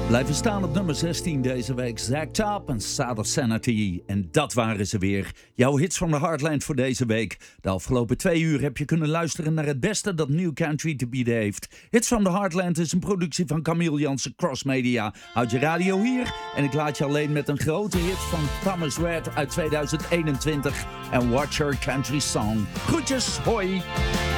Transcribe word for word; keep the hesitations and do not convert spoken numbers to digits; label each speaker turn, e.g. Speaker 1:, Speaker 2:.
Speaker 1: Blijven staan op nummer zestien deze week. Zack Top en Sound of Sanity. En dat waren ze weer. Jouw hits van de Heartland voor deze week. De afgelopen twee uur heb je kunnen luisteren naar het beste dat New Country te bieden heeft. Hits van de Heartland is een productie van Camille Jansen Cross Media. Houd je radio hier en ik laat je alleen met een grote hit van Thomas Rhett uit tweeduizend eenentwintig. En Watch Your Country Song. Groetjes, hoi!